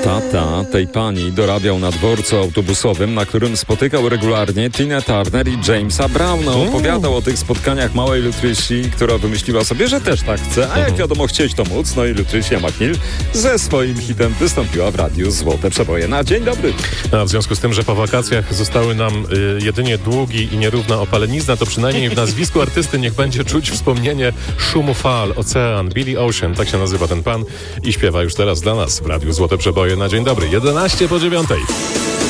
Tata tej pani dorabiał na dworcu autobusowym, na którym spotykał regularnie Tina Turner i Jamesa Browna. Opowiadał o tych spotkaniach małej Lutrysi, która wymyśliła sobie, że też tak chce, a jak wiadomo chcieć to móc. No i Lutrysia McNeil ze swoim hitem wystąpiła w radiu Złote Przeboje. Na dzień dobry. A w związku z tym, że po wakacjach zostały nam jedynie długi i nierówna opalenizna, to przynajmniej w nazwisku artysty niech będzie czuć wspomnienie szumu fal, ocean, Billy Ocean, tak się nazywa ten pan i śpiewa już teraz dla nas w radiu Złote Przeboje. Na dzień dobry, 11 po 9.